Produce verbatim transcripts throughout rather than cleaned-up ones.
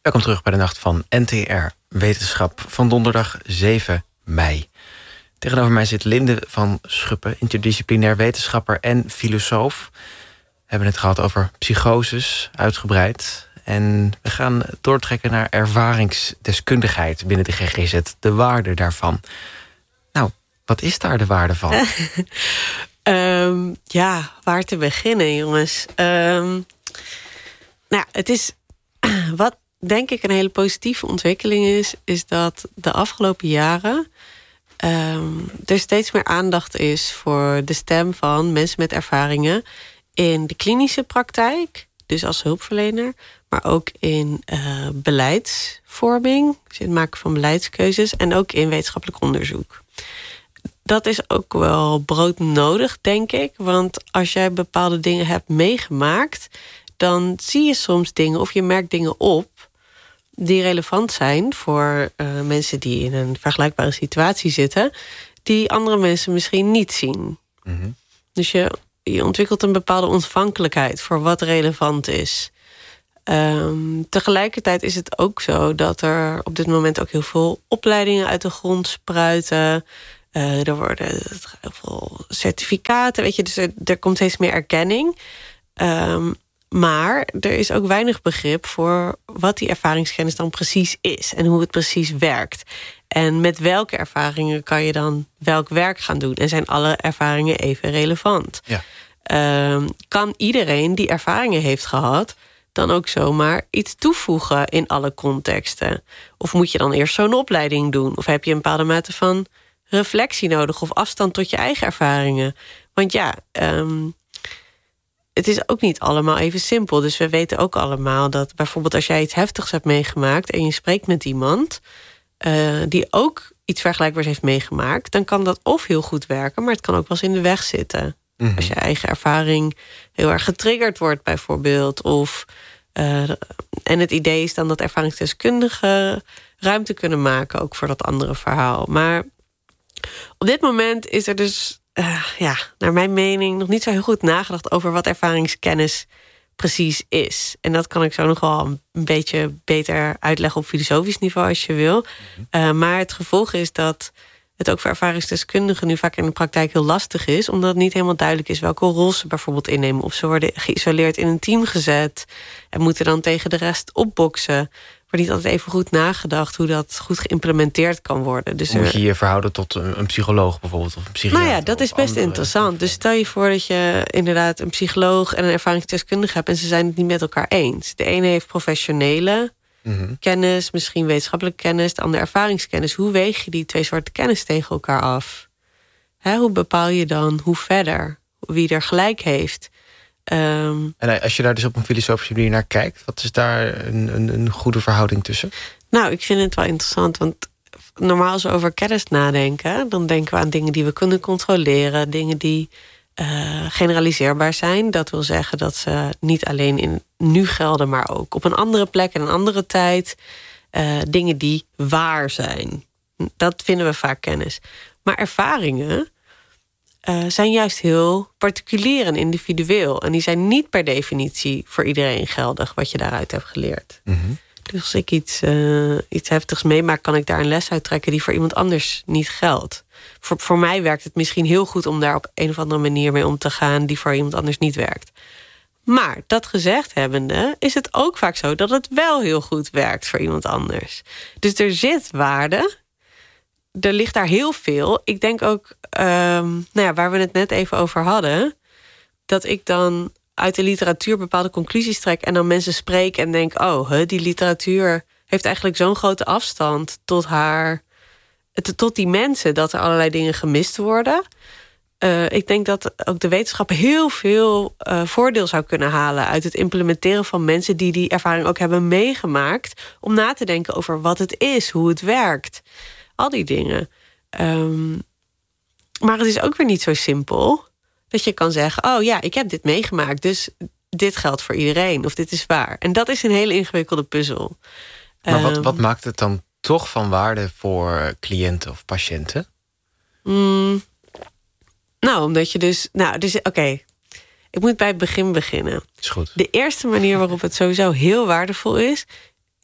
Welkom terug bij de Nacht van N T R Wetenschap van donderdag zeven mei. Tegenover mij zit Linde van Schuppen, interdisciplinair wetenschapper en filosoof. We hebben het gehad over psychoses, uitgebreid. En we gaan doortrekken naar ervaringsdeskundigheid binnen de G G Z. De waarde daarvan. Nou, wat is daar de waarde van? um, ja, waar te beginnen, jongens? Um, nou, het is... Wat denk ik een hele positieve ontwikkeling is... is dat de afgelopen jaren... Um, er steeds meer aandacht is voor de stem van mensen met ervaringen... in de klinische praktijk, dus als hulpverlener... maar ook in uh, beleidsvorming, dus in het maken van beleidskeuzes... en ook in wetenschappelijk onderzoek. Dat is ook wel broodnodig, denk ik. Want als jij bepaalde dingen hebt meegemaakt... dan zie je soms dingen of je merkt dingen op... die relevant zijn voor uh, mensen die in een vergelijkbare situatie zitten... die andere mensen misschien niet zien. Mm-hmm. Dus je, je ontwikkelt een bepaalde ontvankelijkheid voor wat relevant is. Um, tegelijkertijd is het ook zo dat er op dit moment ook heel veel opleidingen uit de grond spruiten. Uh, er worden heel veel certificaten, weet je, dus er, er komt steeds meer erkenning. Um, Maar er is ook weinig begrip voor wat die ervaringskennis dan precies is... en hoe het precies werkt. En met welke ervaringen kan je dan welk werk gaan doen? En zijn alle ervaringen even relevant? Ja. Um, kan iedereen die ervaringen heeft gehad... dan ook zomaar iets toevoegen in alle contexten? Of moet je dan eerst zo'n opleiding doen? Of heb je een bepaalde mate van reflectie nodig... of afstand tot je eigen ervaringen? Want ja... Um, Het is ook niet allemaal even simpel. Dus we weten ook allemaal dat bijvoorbeeld als jij iets heftigs hebt meegemaakt... en je spreekt met iemand uh, die ook iets vergelijkbaars heeft meegemaakt... dan kan dat of heel goed werken, maar het kan ook wel eens in de weg zitten. Mm-hmm. Als je eigen ervaring heel erg getriggerd wordt bijvoorbeeld. Of, uh, en het idee is dan dat ervaringsdeskundigen ruimte kunnen maken... ook voor dat andere verhaal. Maar op dit moment is er dus... Uh, ja, naar mijn mening nog niet zo heel goed nagedacht... over wat ervaringskennis precies is. En dat kan ik zo nog wel een beetje beter uitleggen... op filosofisch niveau als je wil. Uh, maar het gevolg is dat het ook voor ervaringsdeskundigen... nu vaak in de praktijk heel lastig is... omdat het niet helemaal duidelijk is welke rol ze bijvoorbeeld innemen. Of ze worden geïsoleerd in een team gezet... en moeten dan tegen de rest opboksen... maar niet altijd even goed nagedacht hoe dat goed geïmplementeerd kan worden. Dus moet je je verhouden tot een, een psycholoog bijvoorbeeld? Of een psychiater? Nou ja, dat is best interessant. Dus stel je voor dat je inderdaad een psycholoog en een ervaringsdeskundige hebt... en ze zijn het niet met elkaar eens. De ene heeft professionele mm-hmm. kennis, misschien wetenschappelijke kennis... de andere ervaringskennis. Hoe weeg je die twee soorten kennis tegen elkaar af? Hè, hoe bepaal je dan hoe verder? Wie er gelijk heeft... Um, en als je daar dus op een filosofische manier naar kijkt... wat is daar een, een, een goede verhouding tussen? Nou, ik vind het wel interessant, want normaal als we over kennis nadenken... dan denken we aan dingen die we kunnen controleren... dingen die uh, generaliseerbaar zijn. Dat wil zeggen dat ze niet alleen in nu gelden... maar ook op een andere plek en een andere tijd. Uh, dingen die waar zijn. Dat vinden we vaak kennis. Maar ervaringen... Uh, zijn juist heel particulier en individueel. En die zijn niet per definitie voor iedereen geldig... wat je daaruit hebt geleerd. Mm-hmm. Dus als ik iets, uh, iets heftigs meemaak... kan ik daar een les uit trekken die voor iemand anders niet geldt. Voor, voor mij werkt het misschien heel goed... om daar op een of andere manier mee om te gaan... die voor iemand anders niet werkt. Maar dat gezegd hebbende is het ook vaak zo... dat het wel heel goed werkt voor iemand anders. Dus er zit waarde... Er ligt daar heel veel. Ik denk ook, um, nou ja, waar we het net even over hadden... dat ik dan uit de literatuur bepaalde conclusies trek... en dan mensen spreek en denk... oh, he, die literatuur heeft eigenlijk zo'n grote afstand tot haar... tot die mensen, dat er allerlei dingen gemist worden. Uh, ik denk dat ook de wetenschap heel veel uh, voordeel zou kunnen halen... uit het implementeren van mensen die die ervaring ook hebben meegemaakt... om na te denken over wat het is, hoe het werkt... Al die dingen. Um, maar het is ook weer niet zo simpel... dat je kan zeggen, oh ja, ik heb dit meegemaakt... dus dit geldt voor iedereen, of dit is waar. En dat is een hele ingewikkelde puzzel. Maar wat, wat maakt het dan toch van waarde voor cliënten of patiënten? Mm, nou, omdat je dus... Nou, dus oké, okay, ik moet bij het begin beginnen. Is goed. De eerste manier waarop het sowieso heel waardevol is...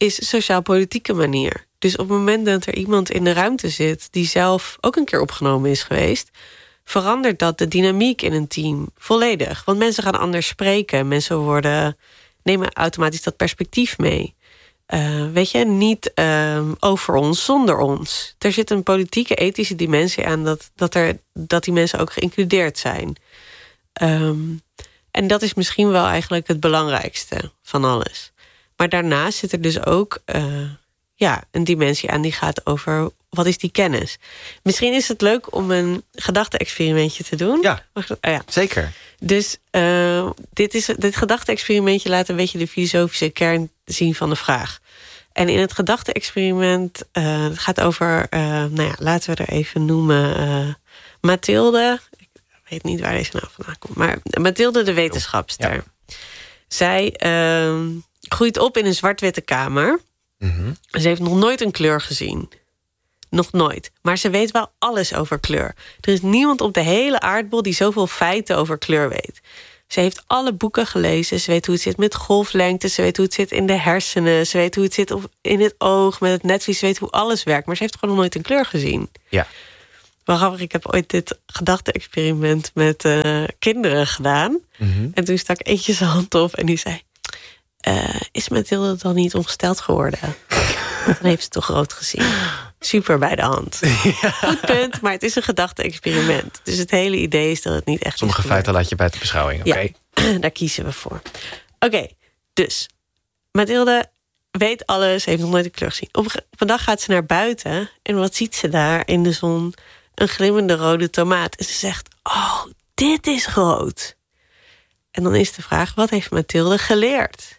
is een sociaal-politieke manier. Dus op het moment dat er iemand in de ruimte zit die zelf ook een keer opgenomen is geweest, verandert dat de dynamiek in een team volledig. Want mensen gaan anders spreken. Mensen worden, nemen automatisch dat perspectief mee. Uh, weet je, niet uh, over ons, zonder ons. Er zit een politieke, ethische dimensie aan dat, dat, er, dat die mensen ook geïncludeerd zijn. Um, en dat is misschien wel eigenlijk het belangrijkste van alles. Maar daarnaast zit er dus ook uh, ja, een dimensie aan die gaat over wat is die kennis. Misschien is het leuk om een gedachte-experimentje te doen. Ja, oh, ja. zeker. Dus uh, dit, is, dit gedachte-experimentje laat een beetje de filosofische kern zien van de vraag. En in het gedachte-experiment uh, het gaat over, uh, nou ja, laten we er even noemen, uh, Mathilde. Ik weet niet waar deze naam vandaan komt, maar Mathilde de wetenschapster. Ja. Zij uh, groeit op in een zwart-witte kamer. Mm-hmm. Ze heeft nog nooit een kleur gezien. Nog nooit. Maar ze weet wel alles over kleur. Er is niemand op de hele aardbol die zoveel feiten over kleur weet. Ze heeft alle boeken gelezen. Ze weet hoe het zit met golflengte. Ze weet hoe het zit in de hersenen. Ze weet hoe het zit in het oog, met het netvlies. Ze weet hoe alles werkt. Maar ze heeft gewoon nog nooit een kleur gezien. Ja. Wel grappig, ik heb ooit dit gedachte-experiment met uh, kinderen gedaan. Mm-hmm. En toen stak eentje zijn hand op en die zei, Uh, is Mathilde dan niet ongesteld geworden? Dan heeft ze toch rood gezien. Super bij de hand. Ja. Goed punt, maar het is een gedachte-experiment. Dus het hele idee is dat het niet echt Sommige feiten laat je bij de beschouwing, oké? Okay. Ja, daar kiezen we voor. Oké, okay, dus Mathilde weet alles, heeft nog nooit een kleur gezien. Op een dag gaat ze naar buiten en wat ziet ze daar in de zon? Een glimmende rode tomaat. En ze zegt, oh, dit is rood. En dan is de vraag, wat heeft Mathilde geleerd?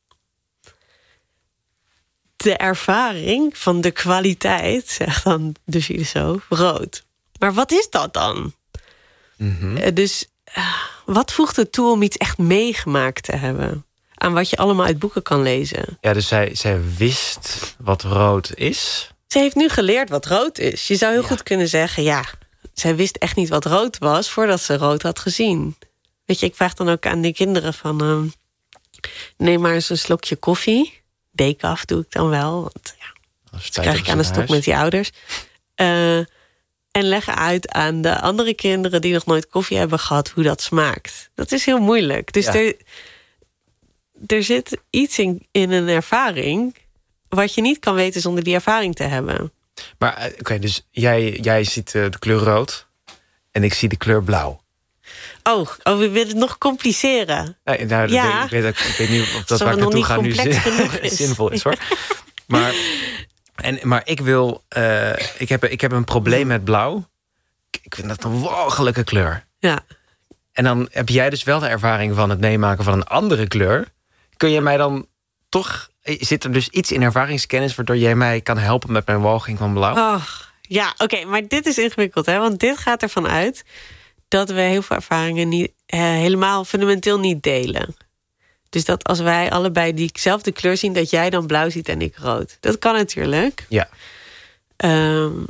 De ervaring van de kwaliteit, zegt dan de filosoof, rood. Maar wat is dat dan? Mm-hmm. Uh, dus uh, wat voegt het toe om iets echt meegemaakt te hebben? Aan wat je allemaal uit boeken kan lezen. Ja, dus zij, zij wist wat rood is. Ze heeft nu geleerd wat rood is. Je zou heel ja. goed kunnen zeggen, ja, zij wist echt niet wat rood was voordat ze rood had gezien. Weet je, ik vraag dan ook aan die kinderen van, uh, neem maar eens een slokje koffie. Decaf doe ik dan wel, want ja, dat krijg ik aan de stok huis. Met die ouders. Uh, en leggen uit aan de andere kinderen die nog nooit koffie hebben gehad hoe dat smaakt. Dat is heel moeilijk. Dus ja. er, er zit iets in, in een ervaring wat je niet kan weten zonder die ervaring te hebben. Maar oké, okay, dus jij, jij ziet uh, de kleur rood en ik zie de kleur blauw. Oh, oh, we willen het nog compliceren. Nee, nou, ja. ik, weet, ik, weet, ik weet niet of dat waar ik naartoe ga nu zin, is. zinvol is, hoor. Maar, en, maar ik wil... Uh, ik, heb, ik heb een probleem met blauw. Ik, ik vind dat een walgelijke kleur. Ja. En dan heb jij dus wel de ervaring van het meemaken van een andere kleur. Kun je mij dan toch... Zit er dus iets in ervaringskennis waardoor jij mij kan helpen met mijn walging van blauw? Oh, ja, oké, okay, maar dit is ingewikkeld, hè? Want dit gaat ervan uit dat we heel veel ervaringen niet, eh, helemaal fundamenteel niet delen. Dus dat als wij allebei diezelfde kleur zien, dat jij dan blauw ziet en ik rood. Dat kan natuurlijk. Ja. Um,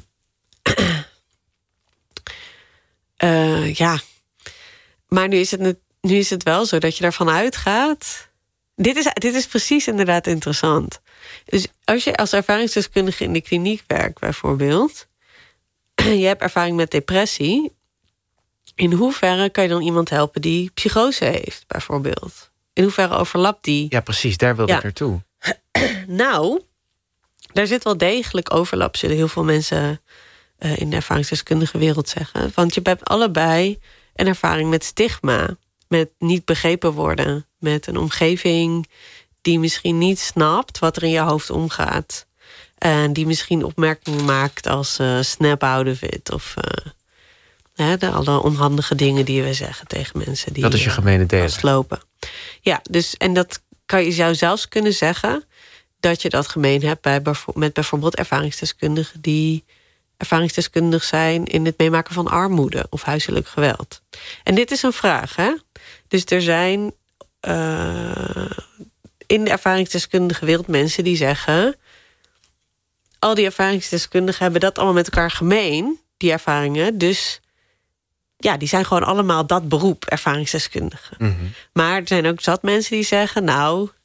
uh, ja. Maar nu is, het, nu is het wel zo dat je ervan uitgaat. Dit is, dit is precies inderdaad interessant. Dus als je als ervaringsdeskundige in de kliniek werkt, bijvoorbeeld, je hebt ervaring met depressie. In hoeverre kan je dan iemand helpen die psychose heeft, bijvoorbeeld? In hoeverre overlapt die? Ja, precies, daar wilde ja. ik naartoe. Nou, daar zit wel degelijk overlap, zullen heel veel mensen uh, in de ervaringsdeskundige wereld zeggen. Want je hebt allebei een ervaring met stigma, met niet begrepen worden, met een omgeving die misschien niet snapt wat er in je hoofd omgaat. En die misschien opmerkingen maakt als uh, snap out of it of uh, hè, de, alle onhandige dingen die we zeggen tegen mensen die dat is je gemene delen. Slopen. Ja, dus en dat kan je zou zelfs kunnen zeggen dat je dat gemeen hebt bij, met bijvoorbeeld ervaringsdeskundigen die ervaringsdeskundig zijn in het meemaken van armoede of huiselijk geweld. En dit is een vraag, hè? Dus er zijn uh, in de ervaringsdeskundige wereld mensen die zeggen, al die ervaringsdeskundigen hebben dat allemaal met elkaar gemeen, die ervaringen. Dus ja, die zijn gewoon allemaal dat beroep, ervaringsdeskundigen. Mm-hmm. Maar er zijn ook zat mensen die zeggen, nou,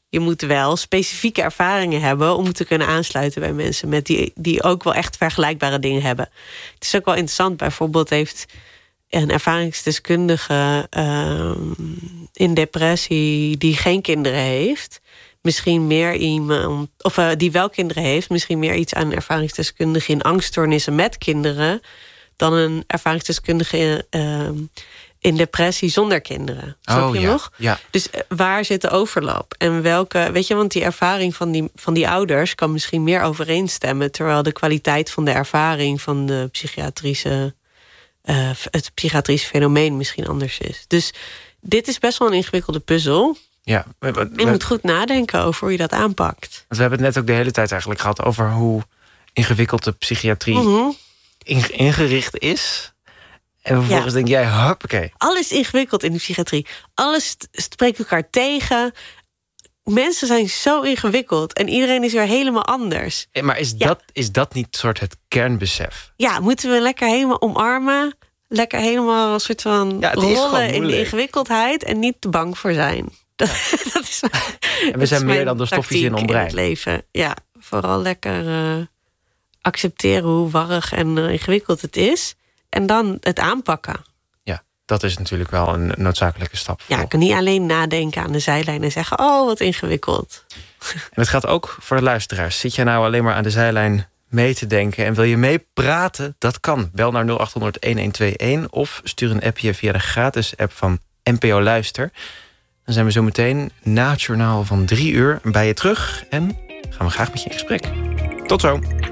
Je moet wel specifieke ervaringen hebben om te kunnen aansluiten bij mensen met die, die ook wel echt vergelijkbare dingen hebben. Het is ook wel interessant. Bijvoorbeeld heeft een ervaringsdeskundige uh, in depressie die geen kinderen heeft, misschien meer iemand, of uh, die wel kinderen heeft, misschien meer iets aan een ervaringsdeskundige in angststoornissen met kinderen dan een ervaringsdeskundige uh, in depressie zonder kinderen. Snap oh, je ja, nog? Ja. Dus waar zit de overlap? En welke, weet je, want die ervaring van die, van die ouders kan misschien meer overeenstemmen, terwijl de kwaliteit van de ervaring van de psychiatrische, uh, het psychiatrische fenomeen misschien anders is. Dus dit is best wel een ingewikkelde puzzel. Ja, we, we, je moet goed nadenken over hoe je dat aanpakt. We hebben het net ook de hele tijd eigenlijk gehad over hoe ingewikkeld de psychiatrie mm-hmm. ingericht is. En vervolgens ja. denk jij, hoppakee. Alles is ingewikkeld in de psychiatrie. Alles spreekt elkaar tegen. Mensen zijn zo ingewikkeld. En iedereen is weer helemaal anders. Maar is, ja. dat, is dat niet soort het kernbesef? Ja, moeten we lekker helemaal omarmen. Lekker helemaal een soort van ja, rollen in de ingewikkeldheid. En niet te bang voor zijn. Dat, dat is, en we zijn meer dan de stofjes in ons brein. In het leven. Ja, vooral lekker uh, accepteren hoe warrig en uh, ingewikkeld het is. En dan het aanpakken. Ja, dat is natuurlijk wel een noodzakelijke stap. Ja, ik kan niet alleen nadenken aan de zijlijn en zeggen, oh, wat ingewikkeld. En het gaat ook voor de luisteraars. Zit je nou alleen maar aan de zijlijn mee te denken en wil je meepraten? Dat kan. Bel naar nul acht honderd een een twee een of stuur een appje via de gratis app van N P O Luister. Dan zijn we zo meteen na het journaal van drie uur bij je terug en gaan we graag met je in gesprek. Tot zo.